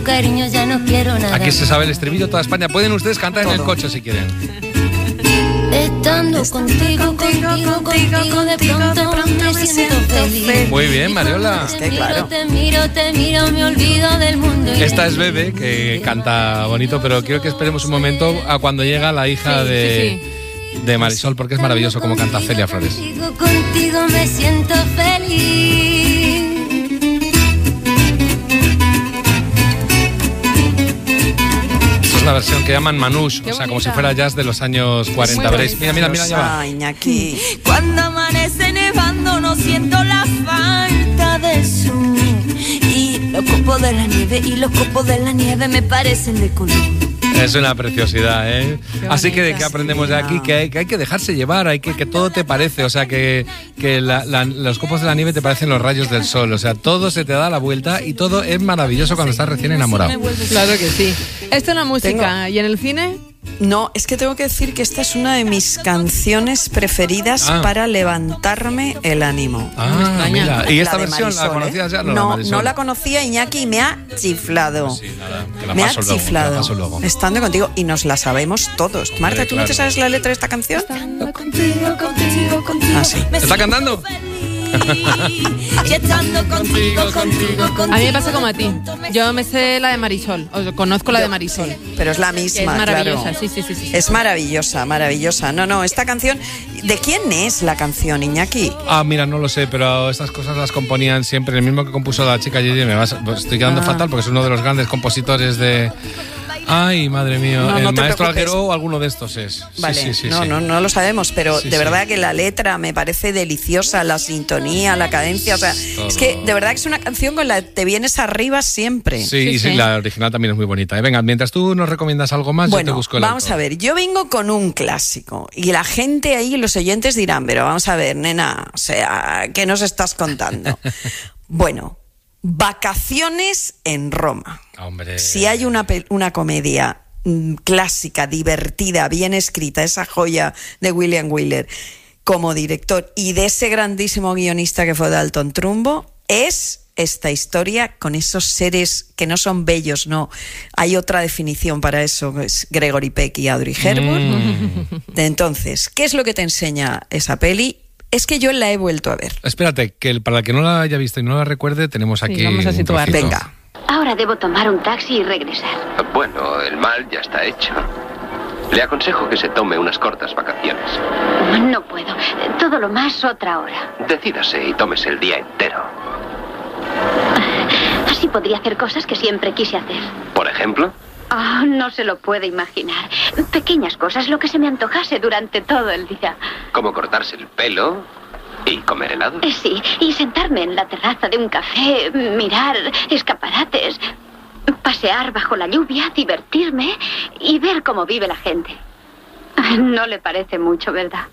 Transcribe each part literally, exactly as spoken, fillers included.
cariño ya no quiero nada. Aquí se sabe el estribillo toda España. Pueden ustedes cantar todo en el coche si quieren. Estando contigo, contigo, contigo, de pronto me siento feliz. Muy bien, Mariola. Te miro, te miro, te miro, me olvido del mundo. Esta es Bebe, que canta bonito, pero quiero que esperemos un momento a cuando llega la hija sí, de, sí, sí. de Marisol, porque es maravilloso como canta Celia Flores. Contigo, contigo me siento feliz. La versión que llaman Manouche, Qué o sea, bonita. como si fuera jazz de los años cuarenta. Muy Veréis, bonita. mira, mira, mira, ya va. Ay, Iñaki. Cuando amanece nevando no siento la falta de sol. Y los copos de la nieve y los copos de la nieve me parecen de color. Es una preciosidad, ¿eh? Qué Así que, bonita. ¿qué aprendemos de aquí? Que hay, que hay que dejarse llevar, hay que que todo te parece, o sea, que, que la, la, los copos de la nieve te parecen los rayos del sol, o sea, todo se te da la vuelta y todo es maravilloso cuando estás recién enamorado. Claro que sí. Esto es la música. Tengo- ¿Y en el cine? No, es que tengo que decir que esta es una de mis canciones preferidas Ah. para levantarme el ánimo. Ah, extraña. mira, ¿y esta La de versión la Marisol, conocías ¿eh? ya? No, No, la Marisol. no la conocía, Iñaki, y me ha chiflado. Sí, nada, que la Me ha paso luego, que la chiflado. paso luego. Estando contigo, y nos la sabemos todos. Marta, Hombre, ¿tú no te claro. sabes la letra de esta canción? Contigo, contigo, contigo. Ah, sí. me ¿Está siento cantando? feliz. Y estando contigo, contigo, contigo. A mí me pasa como a ti. Yo me sé la de Marisol, o conozco la de Marisol. Pero es la Que misma, es maravillosa, claro. sí, sí, sí, sí. Es maravillosa, maravillosa. No, no, esta canción... ¿De quién es la canción, Iñaki? Ah, mira, no lo sé, pero estas cosas las componían siempre el mismo que compuso la chica Gigi. Me vas, pues estoy quedando Ah. fatal porque es uno de los grandes compositores de... Ay, madre mía, No, el no te maestro preocupes. Alguero o alguno de estos es. Sí, Vale, sí, sí, no, sí. no, no lo sabemos, pero Sí, de sí. verdad que la letra me parece deliciosa, la sintonía, la cadencia, o sea, Todo. es que de verdad que es una canción con la que te vienes arriba siempre. Sí, Sí, y sí, sí. la original también es muy bonita. ¿eh? Venga, mientras tú nos recomiendas algo más, yo te Bueno, busco el vamos autor. a ver, yo vengo con un clásico y la gente ahí, los oyentes dirán, pero vamos a ver, nena, o sea, ¿qué nos estás contando? Bueno, Vacaciones en Roma. Hombre. Si hay una, pe- una comedia mm, clásica, divertida, bien escrita, esa joya de William Wyler como director y de ese grandísimo guionista que fue Dalton Trumbo, es esta historia con esos seres que no son bellos, no. Hay otra definición para eso, que es Gregory Peck y Audrey Hepburn. Mm. Entonces, ¿qué es lo que te enseña esa peli? Es que yo la he vuelto a ver. Espérate, que el- para el que no la haya visto y no la recuerde, tenemos aquí vamos a un situar. trocito. Venga. Ahora debo tomar un taxi y regresar. Bueno, el mal ya está hecho. Le aconsejo que se tome unas cortas vacaciones. No puedo. Todo lo más otra hora. Decídase y tómese el día entero. Así podría hacer cosas que siempre quise hacer. Por ejemplo, Oh, no se lo puede imaginar. Pequeñas cosas, lo que se me antojase durante todo el día. como cortarse el pelo y comer helado. Eh, Sí, y sentarme en la terraza de un café, mirar escaparates, pasear bajo la lluvia, divertirme y ver cómo vive la gente. No le parece mucho, ¿verdad?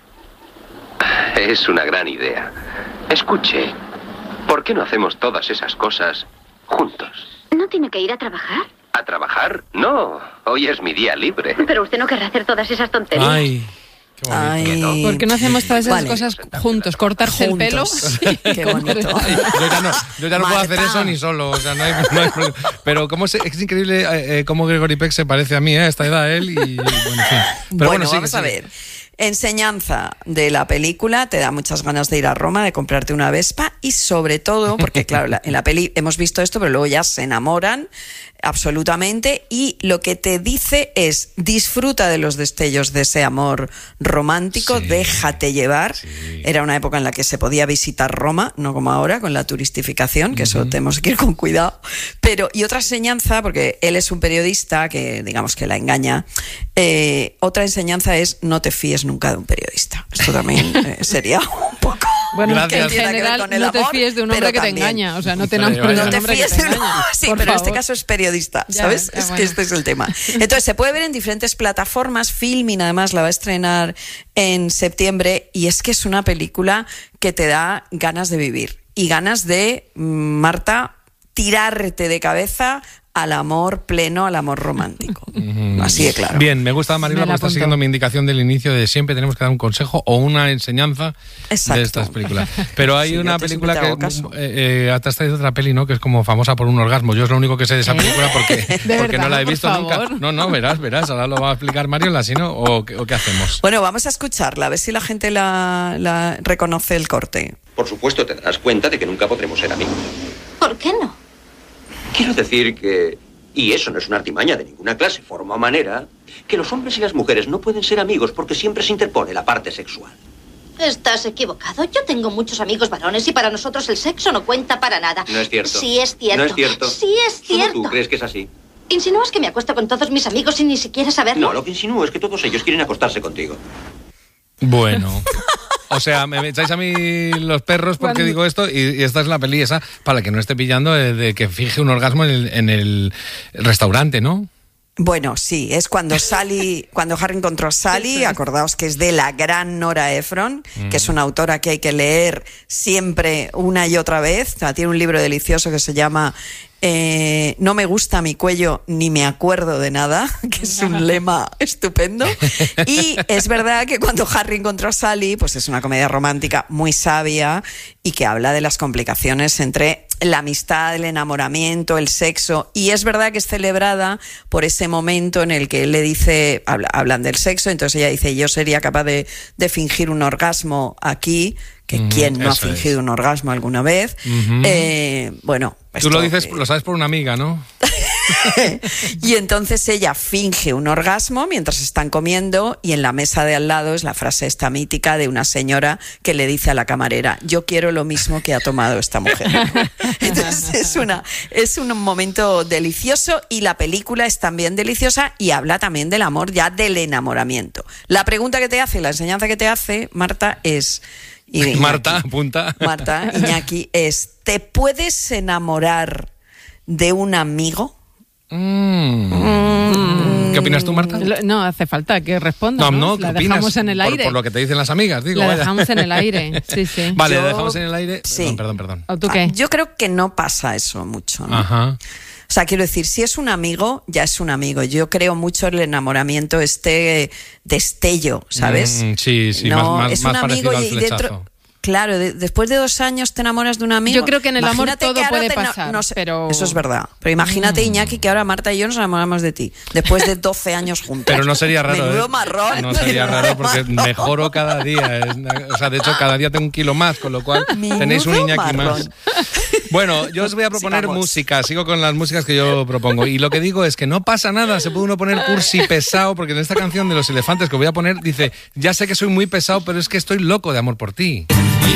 Es una gran idea. Escuche, ¿por qué no hacemos todas esas cosas juntos? ¿No tiene que ir a trabajar? ¿A trabajar? No, hoy es mi día libre. Pero usted no querrá hacer todas esas tonterías. Ay, qué bonito. Ay, ¿Por qué no hacemos todas esas Vale. cosas juntos? ¿Cortarse el pelo? Juntos. Qué bonito. Ay, yo ya no, yo ya no puedo hacer Marta. eso ni solo, o sea, no hay, no hay problema. Pero cómo se- es increíble eh, eh, cómo Gregory Peck se parece a mí, ¿eh? A esta edad él y bueno, en fin. Pero bueno, bueno, sigue, vamos a sigue. ver. Enseñanza de la película, te da muchas ganas de ir a Roma, de comprarte una Vespa y sobre todo, porque claro, la- en la peli hemos visto esto, pero luego ya se enamoran absolutamente y lo que te dice es disfruta de los destellos de ese amor romántico, Sí, déjate llevar. sí. Era una época en la que se podía visitar Roma, no como ahora con la turistificación, que eso tenemos que ir con cuidado. Pero, y otra enseñanza, porque él es un periodista que digamos que la engaña, eh, otra enseñanza es no te fíes nunca de un periodista. Esto también eh, sería un poco... Bueno, es que en Gracias. Tiene que ver general con el no te amor, fíes de un hombre pero que te también. engaña. O sea, no te Vale, enamores de vale. un No te hombre que fíes te de uno. engaña. Sí, Por pero en este favor. caso es periodista, Ya, ¿sabes? ya, es bueno. que este es el tema. Entonces, se puede ver en diferentes plataformas. Filmin, además, la va a estrenar en septiembre. Y es que es una película que te da ganas de vivir. Y ganas de, mm, Marta, tirarte de cabeza al amor pleno, al amor romántico. Mm. Así de claro. Bien, me gusta, Marila, porque está siguiendo mi indicación del inicio de siempre tenemos que dar un consejo o una enseñanza Exacto. de estas películas. Pero hay sí, una película que... Eh, eh, te has traído otra peli, ¿no? Que es como famosa por un orgasmo. Yo es lo único que sé de esa película porque, porque verdad, no la he visto nunca. No, no, verás, verás. Ahora lo va a explicar Mariola, si no, o, o qué hacemos. Bueno, vamos a escucharla, a ver si la gente la, la reconoce el corte. Por supuesto, te darás cuenta de que nunca podremos ser amigos. ¿Por qué no? Quiero decir que, y eso no es una artimaña de ninguna clase, forma o manera, que los hombres y las mujeres no pueden ser amigos porque siempre se interpone la parte sexual. Estás equivocado. Yo tengo muchos amigos varones y para nosotros el sexo no cuenta para nada. No es cierto. Sí es cierto. No es cierto. Sí es cierto. ¿Solo tú crees que es así? ¿Insinúas que me acuesto con todos mis amigos sin ni siquiera saberlo? No, lo que insinúo es que todos ellos quieren acostarse contigo. Bueno... O sea, me echáis a mí los perros porque ¿Cuándo? digo esto y, y esta es la peli esa para la que no esté pillando de, de que finge un orgasmo en el, en el restaurante, ¿no? Bueno, sí, es cuando Sally, cuando Harry encontró a Sally, acordaos que es de la gran Nora Ephron, mm. que es una autora que hay que leer siempre una y otra vez. O sea, tiene un libro delicioso que se llama eh, No me gusta mi cuello ni me acuerdo de nada, que es un lema estupendo. Y es verdad que cuando Harry encontró a Sally, pues es una comedia romántica muy sabia y que habla de las complicaciones entre la amistad, el enamoramiento, el sexo, y es verdad que es celebrada por ese momento en el que él le dice, habla, hablan del sexo, entonces ella dice, yo sería capaz de, de fingir un orgasmo aquí, que uh-huh, ¿quién no ha fingido es. un orgasmo alguna vez? Uh-huh. Eh, bueno... Tú lo dices, lo sabes por una amiga, ¿no? Y entonces ella finge un orgasmo mientras están comiendo y en la mesa de al lado es la frase esta mítica de una señora que le dice a la camarera, yo quiero lo mismo que ha tomado esta mujer. Entonces es, una, es un momento delicioso y la película es también deliciosa y habla también del amor, ya del enamoramiento. La pregunta que te hace, la enseñanza que te hace, Marta, es... Iñaki, Marta, apunta. Marta, Iñaki, es, ¿te puedes enamorar de un amigo? Mm. Mm. ¿Qué opinas tú, Marta? No hace falta que responda. No, no, no, ¿qué la opinas? dejamos en el aire. Por, por lo que te dicen las amigas, digo. La vaya. dejamos en el aire, sí, sí. Vale, Yo, la dejamos en el aire. Sí. Perdón, perdón, perdón. ¿O tú qué? Yo creo que no pasa eso mucho, ¿no? Ajá. O sea, quiero decir, si es un amigo, ya es un amigo. Yo creo mucho en el enamoramiento, este destello, ¿sabes? Mm, sí, sí, no, más, más, es más un amigo parecido al y flechazo. dentro... Claro, de, después de dos años te enamoras de un amigo. Yo creo que en el imagínate amor todo puede te, pasar, no, no sé, pero... Eso es verdad. Pero imagínate, mm. Iñaki, que ahora Marta y yo nos enamoramos de ti, después de doce años juntos. Pero no sería raro, Menudo ¿eh? marrón. No sería raro porque mejoro cada día. ¿eh? O sea, de hecho, cada día tengo un kilo más, con lo cual Menudo tenéis un Iñaki marrón. Más. Bueno, yo os voy a proponer Sigamos. música. Sigo con las músicas que yo propongo. Y lo que digo es que no pasa nada. Se puede uno poner cursi pesado, porque en esta canción de Los Elefantes que voy a poner, dice, ya sé que soy muy pesado, pero es que estoy loco de amor por ti.